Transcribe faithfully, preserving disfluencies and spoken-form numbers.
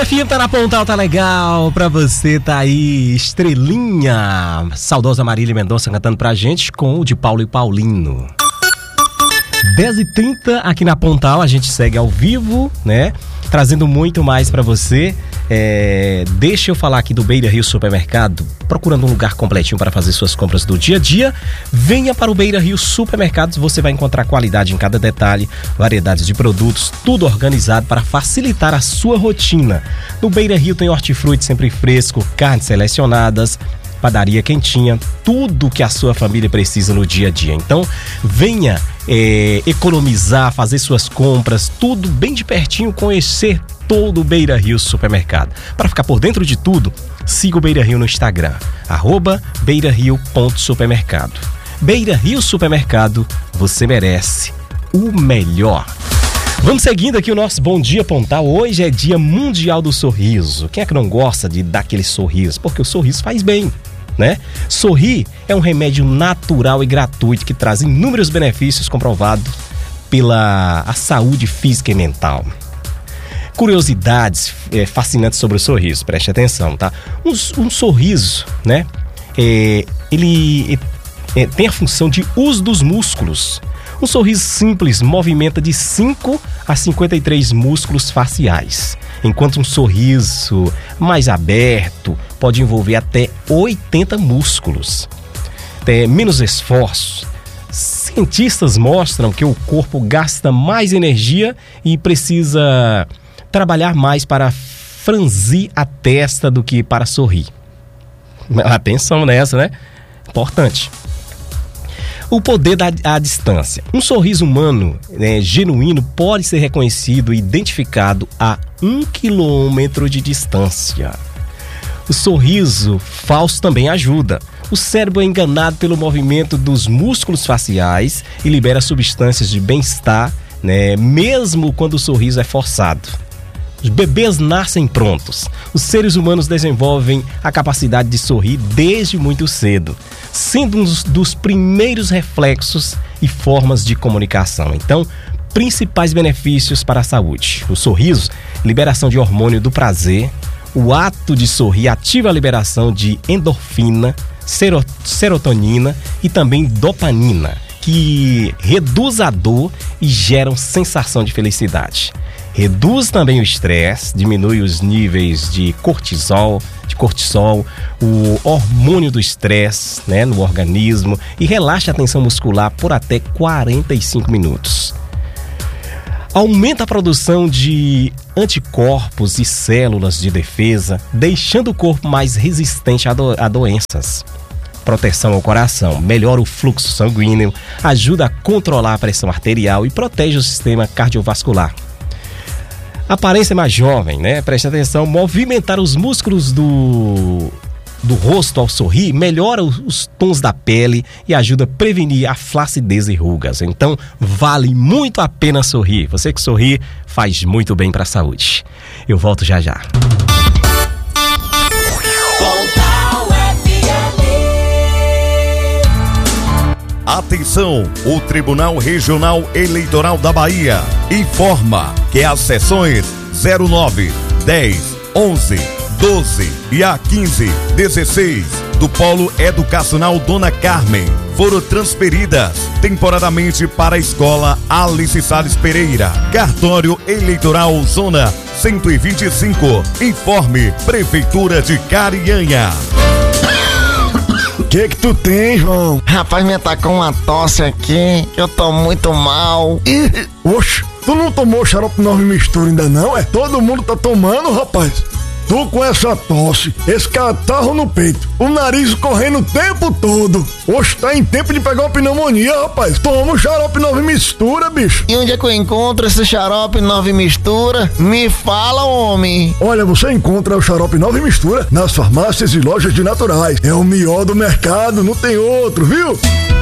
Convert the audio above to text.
F M tá na Pontal, tá legal pra você, tá aí, estrelinha. Saudosa Marília Mendonça cantando pra gente com o de Paulo e Paulino. dez e trinta aqui na Pontal, a gente segue ao vivo, né? Trazendo muito mais pra você. É, deixa eu falar aqui do Beira Rio Supermercado. Procurando um lugar completinho para fazer suas compras do dia a dia, venha para o Beira Rio Supermercados. Você vai encontrar qualidade em cada detalhe, variedades de produtos, tudo organizado para facilitar a sua rotina. No Beira Rio tem hortifruti sempre fresco, carnes selecionadas, padaria quentinha, tudo que a sua família precisa no dia a dia. Então, venha é, economizar, fazer suas compras, tudo bem de pertinho, conhecer todo o Beira Rio Supermercado. Para ficar por dentro de tudo, siga o Beira Rio no Instagram, arroba beirario ponto supermercado. Beira Rio Supermercado, você merece o melhor. Vamos seguindo aqui o nosso Bom Dia Pontal. Hoje é Dia Mundial do Sorriso. Quem é que não gosta de dar aquele sorriso? Porque o sorriso faz bem, né? Sorrir é um remédio natural e gratuito que traz inúmeros benefícios comprovados pela a saúde física e mental. Curiosidades é, fascinantes sobre o sorriso, preste atenção, tá? Um, um sorriso, né? É, ele é, tem a função de uso dos músculos. Um sorriso simples movimenta de cinco a cinquenta e três músculos faciais, enquanto um sorriso mais aberto pode envolver até oitenta músculos. É, menos esforço. Cientistas mostram que o corpo gasta mais energia e precisa trabalhar mais para franzir a testa do que para sorrir. Atenção nessa, né? Importante. O poder da a distância. Um sorriso humano, né, genuíno pode ser reconhecido e identificado a um quilômetro de distância. O sorriso falso também ajuda. O cérebro é enganado pelo movimento dos músculos faciais e libera substâncias de bem-estar, né, mesmo quando o sorriso é forçado. Os bebês nascem prontos. Os seres humanos desenvolvem a capacidade de sorrir desde muito cedo, sendo um dos primeiros reflexos e formas de comunicação. Então, principais benefícios para a saúde. O sorriso, liberação de hormônio do prazer. O ato de sorrir ativa a liberação de endorfina, serotonina e também dopamina, que reduz a dor e geram sensação de felicidade. Reduz também o estresse, diminui os níveis de cortisol, de cortisol, o hormônio do estresse, né, no organismo e relaxa a tensão muscular por até quarenta e cinco minutos. Aumenta a produção de anticorpos e células de defesa, deixando o corpo mais resistente a, do- a doenças. Proteção ao coração, melhora o fluxo sanguíneo, ajuda a controlar a pressão arterial e protege o sistema cardiovascular. Aparência mais jovem, né? Preste atenção, movimentar os músculos do, do rosto ao sorrir melhora os, os tons da pele e ajuda a prevenir a flacidez e rugas. Então, vale muito a pena sorrir. Você que sorri faz muito bem para a saúde. Eu volto já já. Atenção, o Tribunal Regional Eleitoral da Bahia informa que as sessões zero nove, dez, onze, doze e a quinze, dezesseis do Polo Educacional Dona Carmen foram transferidas temporariamente para a Escola Alice Salles Pereira, Cartório Eleitoral Zona cento e vinte e cinco. Informe Prefeitura de Carianha. O que que tu tem, João? Rapaz, me atacou uma tosse aqui, eu tô muito mal. Ih, oxe, tu não tomou xarope nove mistura ainda não? É, todo mundo tá tomando, rapaz. Tu com essa tosse, esse catarro no peito, o nariz correndo o tempo todo. Oxe, tá em tempo de pegar uma pneumonia, rapaz. Toma o xarope nove mistura, bicho. E onde é que eu encontro esse xarope nove mistura? Me fala, homem. Olha, você encontra o xarope nove mistura nas farmácias e lojas de naturais. É o melhor do mercado, não tem outro, viu?